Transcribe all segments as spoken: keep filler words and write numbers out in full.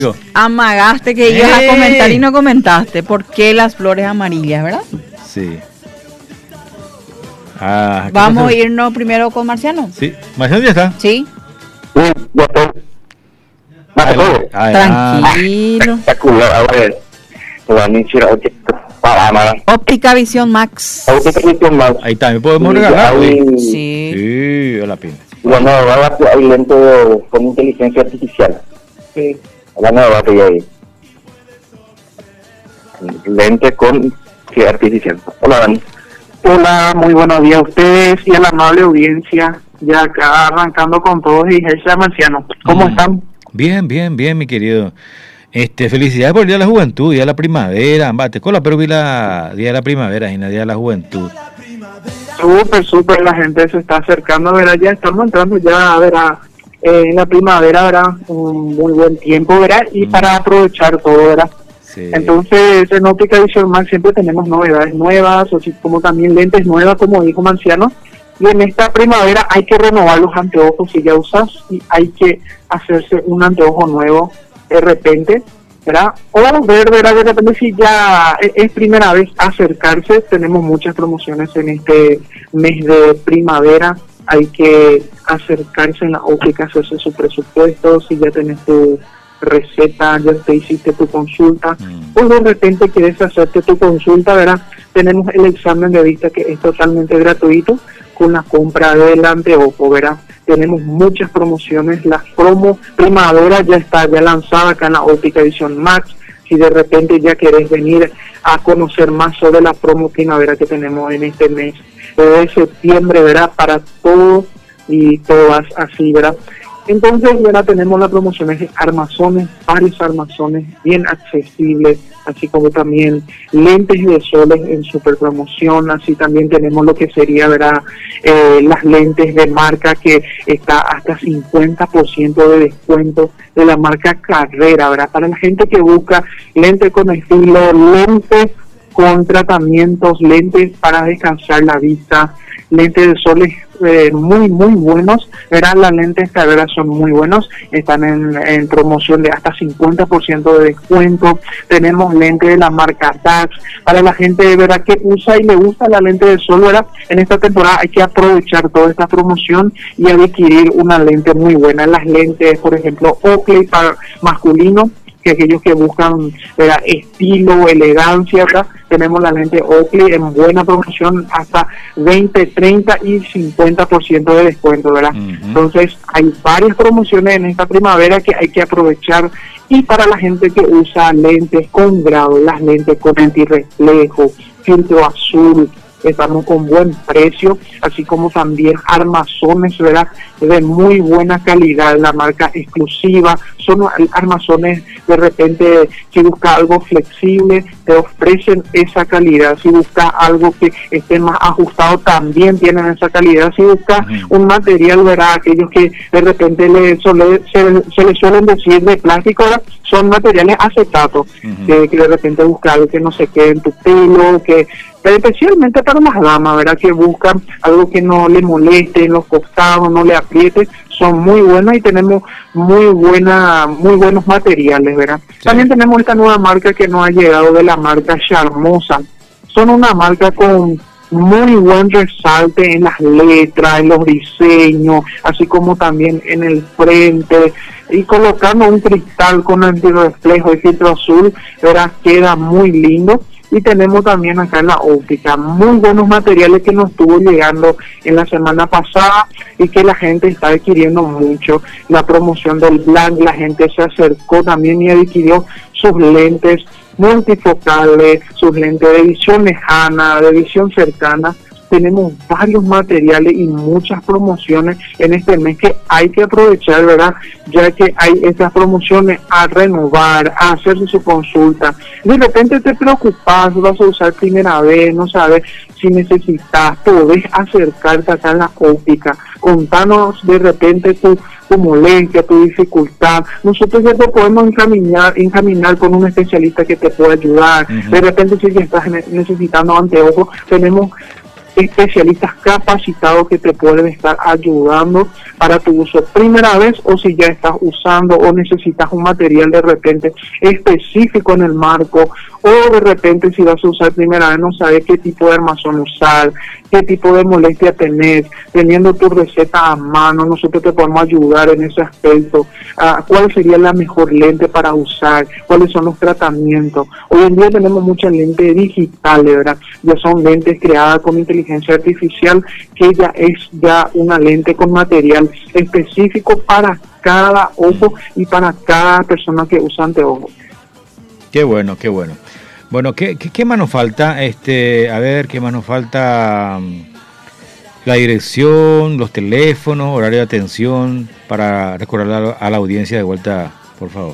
Amagaste que ibas ¡Eh! a comentar y no comentaste. ¿Por qué las flores amarillas, verdad? Sí. Ah, ¿qué Vamos pasó? a irnos primero con Marciano. Sí, Marciano ya está. Sí. Sí, ya estoy. Adelante, adelante. Tranquilo. Espectacular. A ver, la mentira, oye, para nada. Óptica Visión Max. Ahorita que hice más. Ahí también podemos Sí, regalar. hay- Sí, Sí. sí, a la pena. La nueva bate hay lente con inteligencia artificial. Sí. La nueva bate ya hay. Lente con sí, artificial. Hola, Dani. Hola, muy buenos días a ustedes y a la amable audiencia. Ya acá arrancando con todos y Jesús Marciano. ¿Cómo Mm. están? Bien, bien, bien, mi querido. Este, felicidades por el Día de la Juventud, Día de la Primavera. Bate cola, pero vi la Día de la Primavera y no Día de la Juventud. Súper, súper, la gente se está acercando, ¿verdad? Ya estamos entrando ya, ¿verdad? Eh, en la primavera, ¿verdad? Un muy buen tiempo, ¿verdad? Y Mm. para aprovechar todo, ¿verdad? Sí. Entonces, en Óptica Visión Max siempre tenemos novedades nuevas, así como también lentes nuevas, como dijo Marciano. Y en esta primavera hay que renovar los anteojos si ya usas y hay que hacerse un anteojo nuevo de repente, ¿verdad? O ver, ¿verdad? De repente si ya es, es primera vez acercarse, tenemos muchas promociones en este mes de primavera. Hay que acercarse en la óptica, hacerse su presupuesto, si ya tenés tu receta, ya te hiciste tu consulta, Mm. o de repente quieres hacerte tu consulta, ¿verdad? Tenemos el examen de vista que es totalmente gratuito con la compra del anteojo, ¿verdad? Tenemos muchas promociones, la promo primavera ya está ya lanzada acá en la Óptica Visión Max. Si de repente ya querés venir a conocer más sobre la promo primavera que tenemos en este mes de septiembre, ¿verdad? Para todos y todas así, ¿verdad? Entonces, ¿verdad? Tenemos las promociones de armazones, varios armazones bien accesibles, así como también lentes de soles en super promoción, así también tenemos lo que sería, ¿verdad? Eh, las lentes de marca que está hasta cincuenta por ciento de descuento de la marca Carrera, ¿verdad? Para la gente que busca lentes con estilo, lentes con tratamientos, lentes para descansar la vista, lentes de soles eh, muy muy buenos, verán las lentes Carrera son muy buenos, están en, en promoción de hasta cincuenta por ciento de descuento. Tenemos lentes de la marca Dax para la gente, ¿verdad?, que usa y le gusta la lente de sol, ¿verdad? En esta temporada hay que aprovechar toda esta promoción y adquirir una lente muy buena. Las lentes, por ejemplo, Oakley para masculino, que aquellos que buscan, ¿verdad?, estilo, elegancia, ¿verdad? Tenemos la lente Oakley en buena promoción hasta veinte, treinta y cincuenta por ciento de descuento, ¿verdad? Ujú. Entonces hay varias promociones en esta primavera que hay que aprovechar. Y para la gente que usa lentes con grado, las lentes con antirreflejo, filtro azul, estamos con buen precio, así como también armazones, ¿verdad?, de muy buena calidad, la marca exclusiva. Son armazones, de repente, si busca algo flexible, te ofrecen esa calidad. Si busca algo que esté más ajustado, también tienen esa calidad. Si busca Ujú. un material, ¿verdad?, aquellos que de repente le suele, se, se le suelen decir de plástico, ¿verdad?, son materiales acetatos, Ujú. que, que de repente busca algo que no se quede en tu pelo, que pero especialmente para las damas, ¿verdad?, que buscan algo que no le moleste en los costados, no le apriete, son muy buenas y tenemos muy buena, muy buenos materiales, ¿verdad? Sí. También tenemos esta nueva marca que nos ha llegado de la marca Charmosa. Son una marca con muy buen resalte en las letras, en los diseños, así como también en el frente, y colocando un cristal con antirreflejo y filtro azul, ¿verdad?, queda muy lindo. Y tenemos también acá en la óptica muy buenos materiales que nos estuvo llegando en la semana pasada y que la gente está adquiriendo mucho. La promoción del Black, la gente se acercó también y adquirió sus lentes multifocales, sus lentes de visión lejana, de visión cercana. Tenemos varios materiales y muchas promociones en este mes que hay que aprovechar, ¿verdad?, ya que hay estas promociones a renovar, a hacerse su consulta. De repente te preocupas, vas a usar primera vez, no sabes si necesitas, podés acercarte acá en la óptica, contanos de repente tu, tu molestia, tu dificultad. Nosotros ya te podemos encaminar, encaminar con un especialista que te pueda ayudar. Ujú. De repente si ya estás ne- necesitando anteojos, tenemos especialistas capacitados que te pueden estar ayudando para tu uso primera vez, o si ya estás usando o necesitas un material de repente específico en el marco, o de repente si vas a usar primera vez no sabes qué tipo de armazón usar, qué tipo de molestia tenés, teniendo tu receta a mano, nosotros te podemos ayudar en ese aspecto. Uh, cuál sería la mejor lente para usar, cuáles son los tratamientos. Hoy en día tenemos muchas lentes digitales, ¿verdad? Ya son lentes creadas con inteligencia artificial, que ya es ya una lente con material específico para cada ojo y para cada persona que usa anteojos. Qué bueno, qué bueno. Bueno, ¿qué, qué, qué más nos falta? Este, a ver, ¿qué más nos falta? La dirección, los teléfonos, horario de atención, para recordar a la, a la audiencia de vuelta, por favor.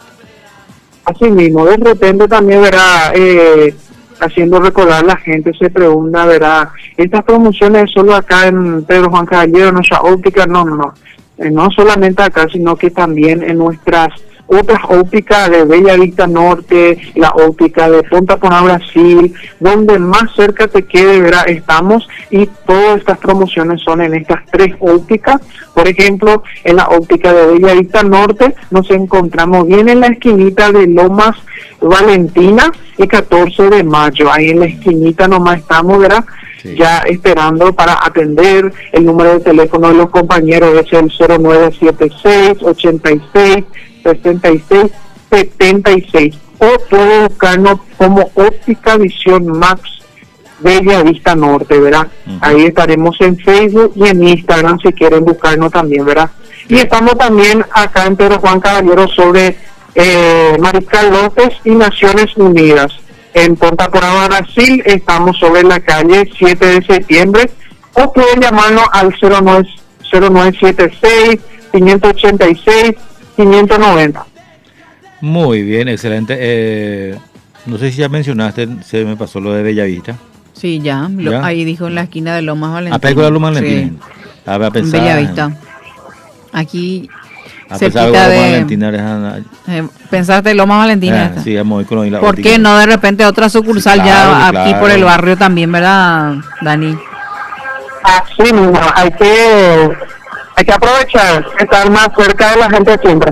Así mismo, de repente también verá, eh, haciendo recordar a la gente, se pregunta, verá, estas promociones solo acá en Pedro Juan Caballero, nuestra óptica, no, no, no, eh, no solamente acá, sino que también en nuestras otras ópticas de Bella Vista Norte, la óptica de Punta Porá, Brasil, donde más cerca te quede, verá, estamos, y todas estas promociones son en estas tres ópticas. Por ejemplo, en la óptica de Bella Vista Norte nos encontramos bien en la esquinita de Lomas Valentina y catorce de mayo, ahí en la esquinita nomás estamos, verá, sí, ya esperando para atender. El número de teléfono de los compañeros es el cero nueve siete seis, ochenta y seis, sesenta y seis, setenta y seis, o puede buscarnos como Óptica Visión Max Bella Vista Norte, ¿verdad? Uh-huh. Ahí estaremos en Facebook y en Instagram si quieren buscarnos también, ¿verdad? Y estamos también acá en Pedro Juan Caballero sobre eh, Mariscal López y Naciones Unidas. En Punta Porá, Brasil, estamos sobre la calle siete de septiembre, o pueden llamarnos al cero nueve siete seis, cinco ocho seis, quinientos noventa. Muy bien, excelente. Eh, no sé si ya mencionaste, se me pasó lo de Bellavista. Sí, ya, lo, ¿Ya? Ahí dijo en la esquina de Lomas Valentina. ¿A Pedro de Lomas Valentina? Sí. A ver, a pensar, Bellavista. Aquí, a cerquita pesar de, de... Valentina, era, eh, pensaste Lomas Valentina. eh, sí, vamos con la ¿Por qué no de repente otra sucursal, sí, claro, ya aquí claro, por el barrio también, verdad, Dani? Así mismo, hay que, hay que aprovechar, estar más cerca de la gente siempre.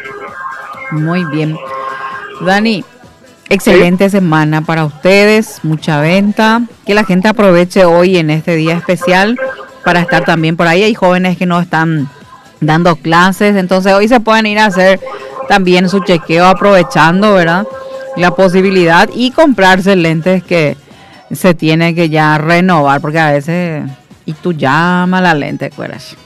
Muy bien. Dani, excelente ¿Sí? semana para ustedes, mucha venta, que la gente aproveche hoy en este día especial para estar también por ahí. Hay jóvenes que no están dando clases, entonces hoy se pueden ir a hacer también su chequeo aprovechando, ¿verdad?, la posibilidad, y comprarse lentes que se tiene que ya renovar, porque a veces, y tú llama la lente, ¿cueras?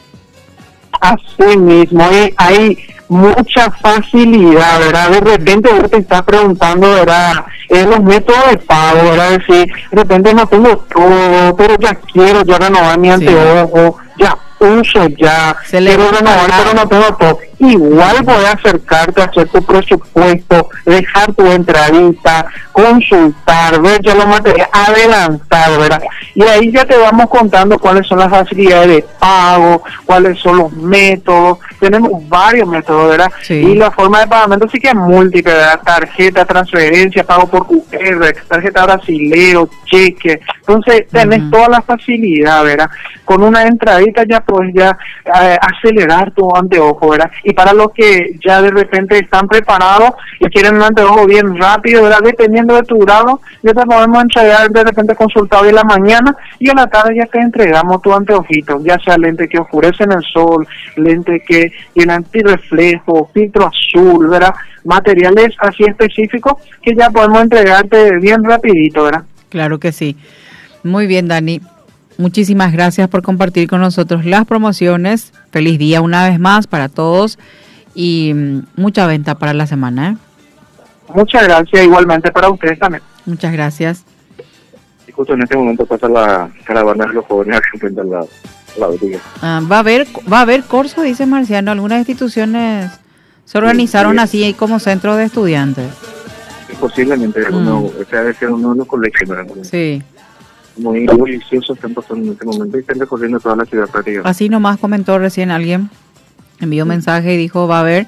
Así mismo, hay, hay mucha facilidad, ¿verdad? De repente uno te está preguntando, ¿verdad?, en los métodos de pago, ¿verdad? Es decir, de repente no tengo todo, pero ya quiero ya renovar mi anteojo, sí, ya uso ya, se quiero renovar, pero no tengo todo. Igual voy a acercarte a hacer tu presupuesto, dejar tu entradita, consultar, ver ya los materiales, adelantar, ¿verdad? Y ahí ya te vamos contando cuáles son las facilidades de pago, cuáles son los métodos. Tenemos varios métodos, ¿verdad? Sí. Y la forma de pagamento sí que es múltiple, ¿verdad? Tarjeta, transferencia, pago por Q R, tarjeta brasilero, cheque. Entonces tenés uh-huh. toda la facilidad, ¿verdad? Con una entradita ya puedes ya eh, acelerar tu anteojo, ¿verdad? Y para los que ya de repente están preparados y quieren un anteojo bien rápido, ¿verdad?, dependiendo de tu grado, ya te podemos entregar de repente consultado hoy en la mañana, y en la tarde ya te entregamos tu anteojito, ya sea lente que oscurece en el sol, lente que tiene antirreflejo, filtro azul, ¿verdad? Materiales así específicos que ya podemos entregarte bien rapidito, ¿verdad? Claro que sí. Muy bien, Dani. Muchísimas gracias por compartir con nosotros las promociones. Feliz día una vez más para todos y mucha venta para la semana, ¿eh? Muchas gracias, igualmente para ustedes también. Muchas gracias. Y justo en este momento pasa la caravana de los jóvenes aquí frente a la, a la botica. Ah, va a haber, va a haber curso, dice Marciano. Algunas instituciones se organizaron sí, sí. así como centros de estudiantes. Posiblemente, mm. uno, o sea, debe ser uno de los colegios, ¿verdad? Sí. Muy deliciosos están pasando en este momento y están recorriendo toda la ciudad prácticamente. Así nomás comentó recién alguien, envió un mensaje y dijo va a haber,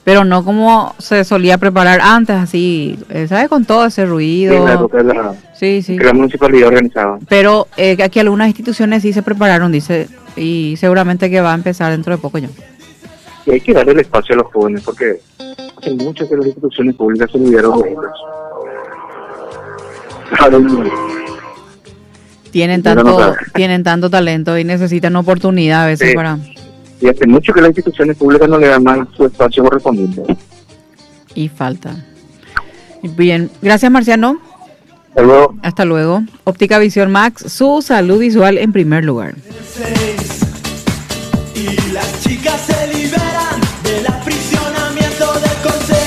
pero no como se solía preparar antes, así, eh, ¿sabes? Con todo ese ruido. Sí, en la época de la, sí, sí. que la municipalidad organizaba. Pero eh, aquí algunas instituciones sí se prepararon, dice, y seguramente que va a empezar dentro de poco ya. Y hay que darle el espacio a los jóvenes, porque hace mucho que las instituciones públicas se olvidaron de ellos. Claro, tienen tanto, tienen tanto talento y necesitan oportunidad a veces sí. para... Y hace mucho que las instituciones públicas no le dan más su espacio correspondiente. Y falta. Bien, gracias Marciano. Hasta luego. Hasta luego. Óptica Visión Max, su salud visual en primer lugar. Y las chicas se liberan del aprisionamiento del corset.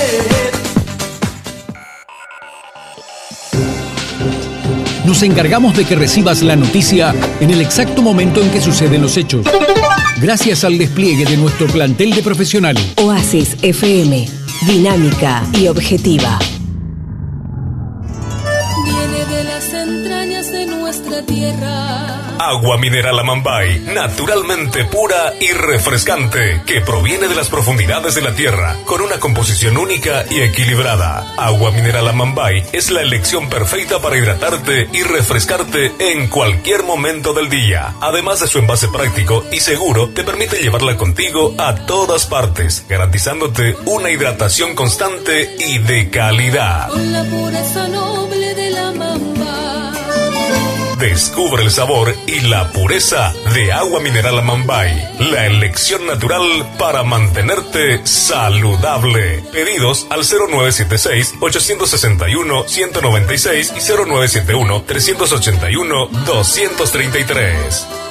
Nos encargamos de que recibas la noticia en el exacto momento en que suceden los hechos. Gracias al despliegue de nuestro plantel de profesionales. Oasis F M, dinámica y objetiva. Viene de las entrañas de nuestra tierra. Agua mineral Amambay, naturalmente pura y refrescante, que proviene de las profundidades de la tierra, con una composición única y equilibrada. Agua mineral Amambay es la elección perfecta para hidratarte y refrescarte en cualquier momento del día. Además de su envase práctico y seguro, te permite llevarla contigo a todas partes, garantizándote una hidratación constante y de calidad. Con la pureza noble de la Amambay. Descubre el sabor y la pureza de Agua Mineral Amambay, la elección natural para mantenerte saludable. Pedidos al cero nueve siete seis, ocho seis uno, uno nueve seis y cero nueve siete uno, tres ocho uno, dos tres tres.